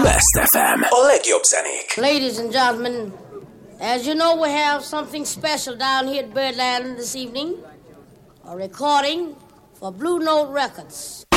Best FM. A legjobb zenék. Ladies and gentlemen, as you know, we have something special down here at Birdland this evening. A recording for Blue Note Records.